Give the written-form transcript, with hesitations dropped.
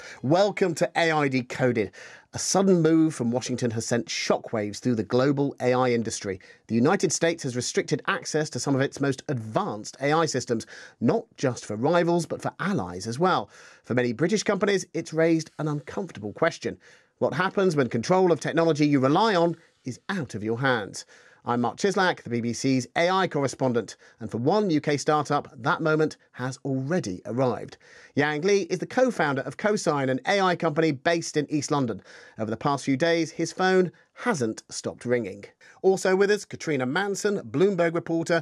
Welcome to AI Decoded. A sudden move from Washington has sent shockwaves through the global AI industry. The United States has restricted access to some of its most advanced AI systems, not just for rivals, but for allies as well. For many British companies, it's raised an uncomfortable question. What happens when control of technology you rely on is out of your hands? I'm Mark Chislak, the BBC's AI correspondent, and for one UK startup, that moment has already arrived. Yang Li is the co-founder of Cosign, an AI company based in East London. Over the past few days, his phone hasn't stopped ringing. Also with us, Katrina Manson, Bloomberg reporter,